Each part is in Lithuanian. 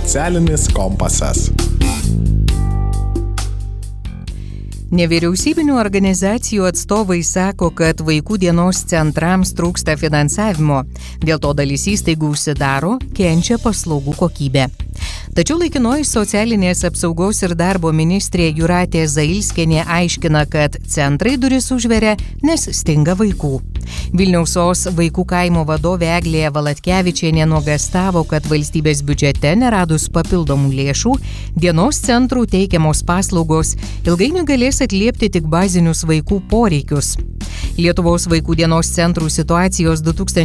Socialinis kompasas. Nevyriausybinių organizacijų atstovai sako, kad vaikų dienos centrams trūksta finansavimo. Dėl to dalis įstaigų užsidaro, kenčia paslaugų kokybė. Tačiau laikinoji socialinės apsaugos ir darbo ministrė Jūratė Zailskienė aiškina, kad centrai duris užveria, nes stinga vaikų. Vilniaus OS vaikų kaimo vadovė Eglė Valatkevičienė nuogąstavo, kad valstybės biudžete neradus papildomų lėšų, dienos centrų teikiamos paslaugos ilgainiui galės atliepti tik bazinius vaikų poreikius. Lietuvos vaikų dienos centrų situacijos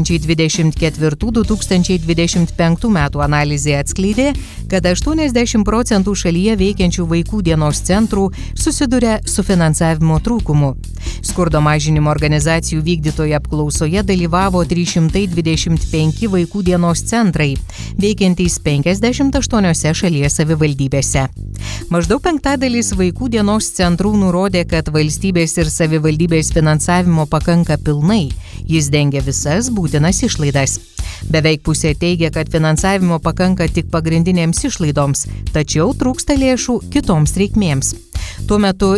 2024-2025 metų analizė atskleidė, kad 80% šalyje veikiančių vaikų dienos centrų susiduria su finansavimo trūkumu. Skurdo mažinimo organizacijų vykdytoje apklausoje dalyvavo 325 vaikų dienos centrai, veikiantys 58 šalies savivaldybėse. Maždaug penktadalis vaikų dienos centrų nurodė, kad valstybės ir savivaldybės finansavimo pakanka pilnai, jis dengia visas būtinas išlaidas. Beveik pusė teigia, kad finansavimo pakanka tik pagrindinėms išlaidoms, tačiau trūksta lėšų kitoms reikmėms. Tuo metu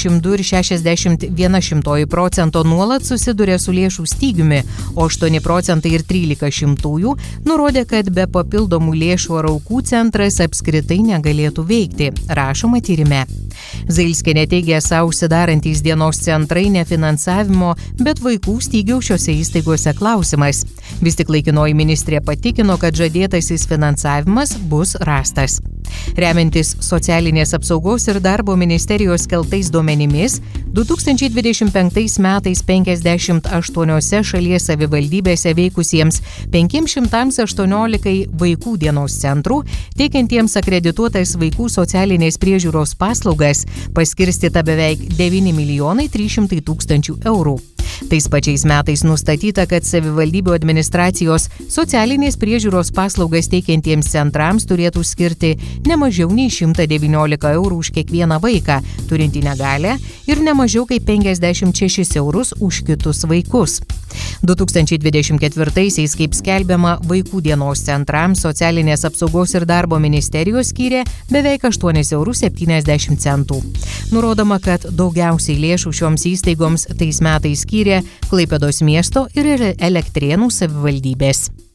22,61% nuolat susiduria su lėšų stygiumi, o 8% ir 13% nurodė, kad be papildomų lėšų ar aukų centras apskritai negalėtų veikti, rašoma tyrime. Zailskienė teigia savo užsidarantys dienos centrai nefinansavimo, bet vaikų stygiaus šiose įstaigose klausimas. Vis tik laikinoji ministrė patikino, kad žadėtasis finansavimas bus rastas. Remiantis socialinės apsaugos ir darbo ministerijos keltais duomenimis, 2025 metais 58 šalies savivaldybėse veikusiems 518 vaikų dienos centrų, teikiantiems akredituotas vaikų socialinės priežiūros paslaugas, paskirstyta beveik 9,3 milijonų eurų. Tais pačiais metais nustatyta, kad savivaldybių administracijos socialinės priežiūros paslaugas teikiantiems centrams turėtų skirti ne mažiau nei 119 eurų už kiekvieną vaiką, turintį negalią, ir ne mažiau kaip 56 eurus už kitus vaikus. 2024-aisiais, kaip skelbiama, vaikų dienos centrams socialinės apsaugos ir darbo ministerijos skyrė beveik 8,70 eurų. Nurodoma, kad daugiausiai lėšų šioms įstaigoms tais metais skyrė Klaipėdos miesto ir Elektrėnų savivaldybės.